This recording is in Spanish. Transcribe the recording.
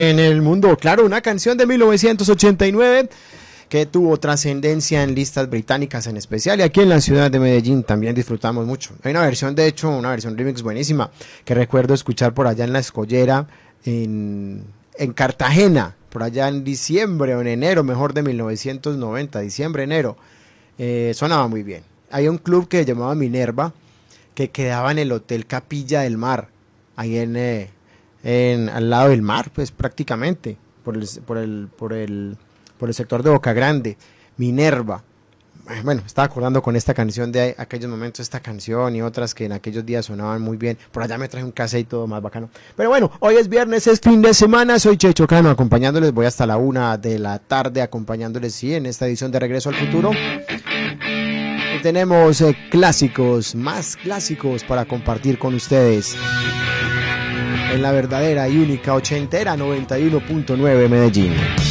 En el mundo, claro, una canción de 1989 que tuvo trascendencia en listas británicas en especial, y aquí en la ciudad de Medellín también disfrutamos mucho. Hay una versión, de hecho, una versión remix buenísima, que recuerdo escuchar por allá en La Escollera, en Cartagena, por allá en diciembre o en enero, mejor, de 1990, diciembre, enero. Sonaba muy bien. Hay un club que se llamaba Minerva, que quedaba en el Hotel Capilla del Mar, ahí al lado del mar, pues prácticamente, por el sector de Boca Grande. Minerva. Bueno, estaba acordando con esta canción de aquellos momentos, esta canción y otras que en aquellos días sonaban muy bien. Por allá me traje un cassette y todo más bacano. Pero bueno, hoy es viernes, es fin de semana, soy Checho Cano acompañándoles, voy hasta la 1 de la tarde acompañándoles, sí, en esta edición de Regreso al Futuro. Y tenemos clásicos, más clásicos para compartir con ustedes en la verdadera y única ochentera 91.9 Medellín.